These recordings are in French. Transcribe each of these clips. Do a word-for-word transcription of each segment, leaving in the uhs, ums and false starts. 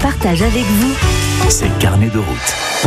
partage avec vous ses carnets de route.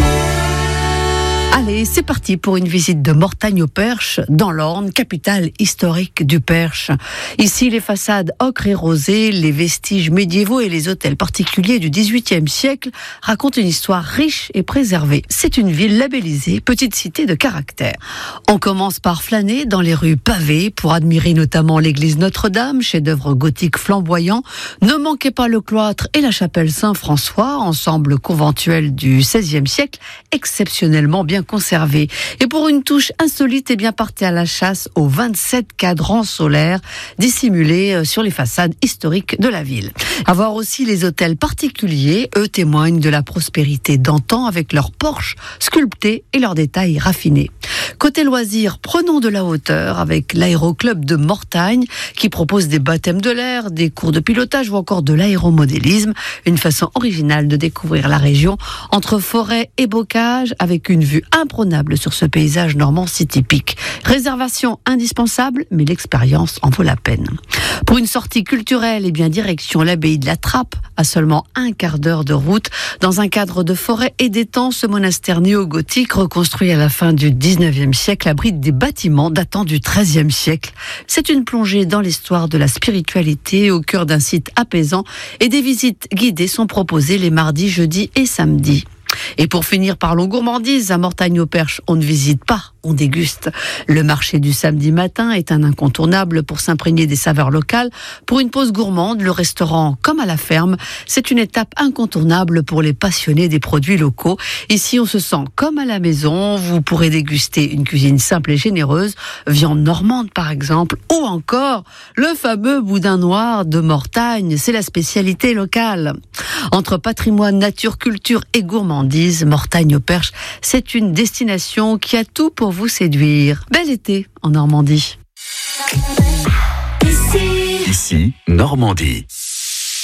Allez, c'est parti pour une visite de Mortagne-au-Perche, dans l'Orne, capitale historique du Perche. Ici, les façades ocre et rosées, les vestiges médiévaux et les hôtels particuliers du dix-huitième siècle racontent une histoire riche et préservée. C'est une ville labellisée, petite cité de caractère. On commence par flâner dans les rues pavées pour admirer notamment l'église Notre-Dame, chef-d'œuvre gothique flamboyant. Ne manquez pas le cloître et la chapelle Saint-François, ensemble conventuel du seizième siècle, exceptionnellement bien conservé. Et pour une touche insolite, eh bien, partez à la chasse aux vingt-sept cadrans solaires dissimulés sur les façades historiques de la ville. À voir aussi les hôtels particuliers, eux témoignent de la prospérité d'antan avec leurs porches sculptés et leurs détails raffinés. Côté loisirs, prenons de la hauteur avec l'aéroclub de Mortagne qui propose des baptêmes de l'air, des cours de pilotage ou encore de l'aéromodélisme, une façon originale de découvrir la région entre forêt et bocage avec une vue imprenable sur ce paysage normand si typique. Réservation indispensable, mais l'expérience en vaut la peine. Pour une sortie culturelle, eh bien direction l'abbaye de la Trappe, à seulement un quart d'heure de route, dans un cadre de forêt et d'étang, ce monastère néo-gothique reconstruit à la fin du dix-neuvième siècle abrite des bâtiments datant du treizième siècle. C'est une plongée dans l'histoire de la spiritualité au cœur d'un site apaisant et des visites guidées sont proposées les mardis, jeudis et samedis. Et pour finir, parlons gourmandise. À Mortagne-au-Perche, on ne visite pas, on déguste. Le marché du samedi matin est un incontournable pour s'imprégner des saveurs locales. Pour une pause gourmande, le restaurant comme à la ferme, c'est une étape incontournable pour les passionnés des produits locaux. Ici, on se sent comme à la maison. Vous pourrez déguster une cuisine simple et généreuse, viande normande par exemple, ou encore le fameux boudin noir de Mortagne. C'est la spécialité locale. Entre patrimoine, nature, culture et gourmandise, Mortagne-au-Perche, c'est une destination qui a tout pour vous séduire. Bel été en Normandie. Ici, Normandie.